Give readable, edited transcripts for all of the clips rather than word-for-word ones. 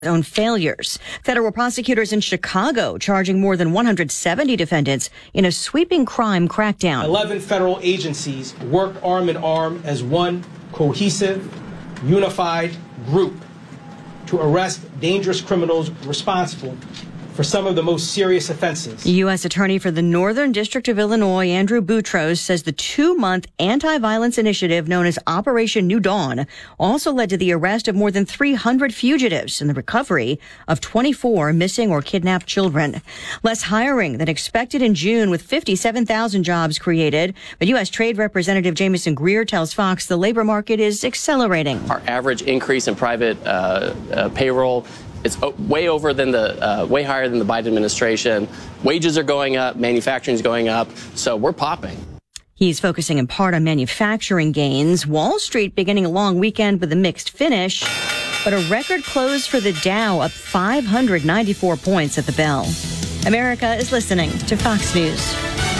own failures. Federal prosecutors in Chicago charging more than 170 defendants in a sweeping crime crackdown. 11 federal agencies work arm in arm as one cohesive, unified group to arrest dangerous criminals responsible for some of the most serious offenses. U.S. Attorney for the Northern District of Illinois, Andrew Boutros, says the 2-month anti-violence initiative known as Operation New Dawn also led to the arrest of more than 300 fugitives and the recovery of 24 missing or kidnapped children. Less hiring than expected in June with 57,000 jobs created. But U.S. Trade Representative Jamison Greer tells Fox the labor market is accelerating. Our average increase in private payroll it's way higher than the Biden administration. Wages are going up, manufacturing is going up, so we're popping. He's focusing in part on manufacturing gains. Wall Street beginning a long weekend with a mixed finish, but a record close for the Dow, up 594 points at the bell. America is listening to Fox News.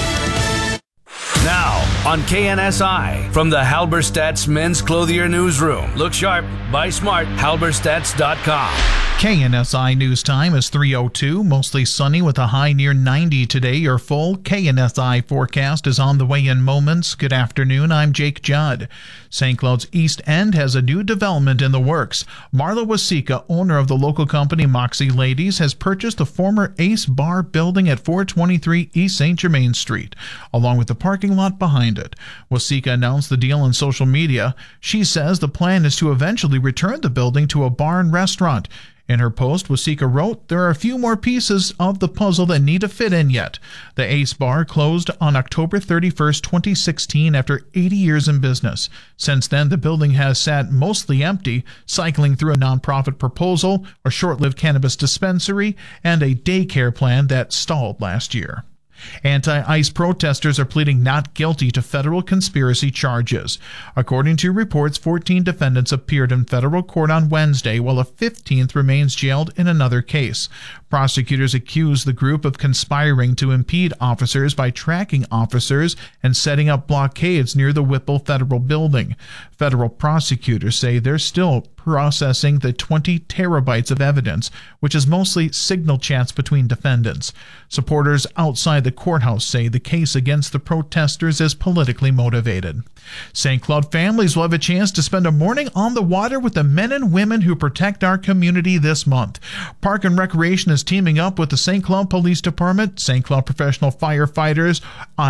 Now on KNSI from the Halberstadt's Men's Clothier Newsroom. Look sharp, buy smart, halberstadts.com. KNSI News Time is 3:02, mostly sunny with a high near 90 today. Your full KNSI forecast is on the way in moments. Good afternoon, I'm Jake Judd. St. Cloud's East End has a new development in the works. Marla Wasika, owner of the local company Moxie Ladies, has purchased the former Ace Bar building at 423 East St. Germain Street, along with the parking lot behind it. Wasika announced the deal on social media. She says the plan is to eventually return the building to a bar and restaurant. In her post, Wasika wrote, "There are a few more pieces of the puzzle that need to fit in yet." The Ace Bar closed on October 31st, 2016 after 80 years in business. Since then, the building has sat mostly empty, cycling through a nonprofit proposal, a short-lived cannabis dispensary, and a daycare plan that stalled last year. Anti-ICE protesters are pleading not guilty to federal conspiracy charges. According to reports, 14 defendants appeared in federal court on Wednesday, while a 15th remains jailed in another case. Prosecutors accuse the group of conspiring to impede officers by tracking officers and setting up blockades near the Whipple Federal Building. Federal prosecutors say they're still processing the 20 terabytes of evidence, which is mostly signal chats between defendants. Supporters outside the courthouse say the case against the protesters is politically motivated. St. Cloud families will have a chance to spend a morning on the water with the men and women who protect our community this month. Park and Recreation is teaming up with the St. Cloud Police Department, St. Cloud Professional Firefighters,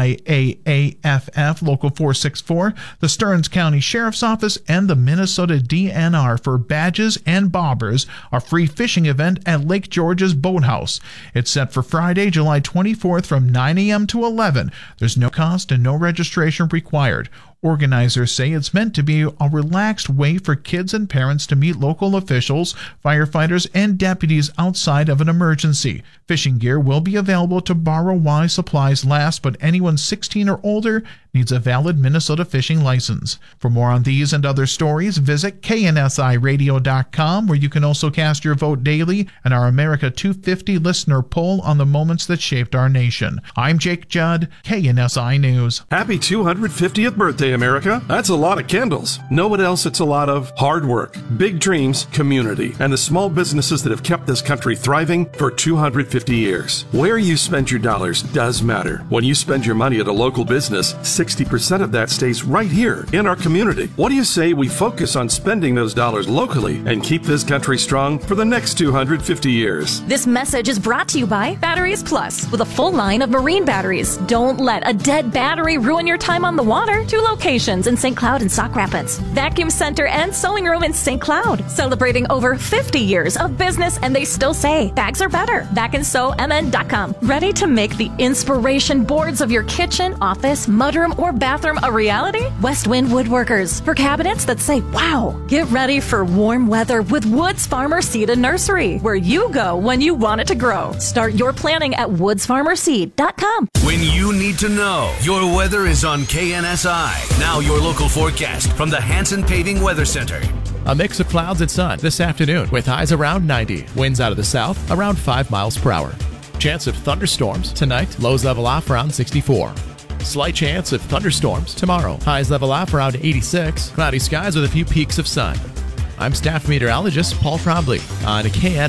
IAAFF Local 464, the Stearns County Sheriff's Office, and the Minnesota DNR for Badges and Bobbers, a free fishing event at Lake George's Boathouse. It's set for Friday, July 24th from 9 a.m. to 11. There's no cost and no registration required. Organizers say it's meant to be a relaxed way for kids and parents to meet local officials, firefighters, and deputies outside of an emergency. Fishing gear will be available to borrow while supplies last, but anyone 16 or older needs a valid Minnesota fishing license. For more on these and other stories, visit KNSIRadio.com, where you can also cast your vote daily in our America 250 listener poll on the moments that shaped our nation. I'm Jake Judd, KNSI News. Happy 250th birthday, America. That's a lot of candles. Know what else it's a lot of? Hard work, big dreams, community, and the small businesses that have kept this country thriving for 250 years. Where you spend your dollars does matter. When you spend your money at a local business, 60% of that stays right here in our community. What do you say we focus on spending those dollars locally and keep this country strong for the next 250 years? This message is brought to you by Batteries Plus, with a full line of marine batteries. Don't let a dead battery ruin your time on the water. 2 locations in St. Cloud and Sauk Rapids. Vacuum Center and Sewing Room in St. Cloud. Celebrating over 50 years of business, and they still say bags are better. VacandSewMN.com. Ready to make the inspiration boards of your kitchen, office, mudroom, or bathroom a reality? Westwind Woodworkers. For cabinets that say, wow. Get ready for warm weather with Woods Farmer Seed and Nursery, where you go when you want it to grow. Start your planning at woodsfarmerseed.com. When you need to know, your weather is on KNSI. Now your local forecast from the Hanson Paving Weather Center. A mix of clouds and sun this afternoon with highs around 90. Winds out of the south around 5 miles per hour. Chance of thunderstorms tonight. Lows level off around 64. Slight chance of thunderstorms tomorrow. Highs level off around 86. Cloudy skies with a few peaks of sun. I'm staff meteorologist Paul Trombley on KN.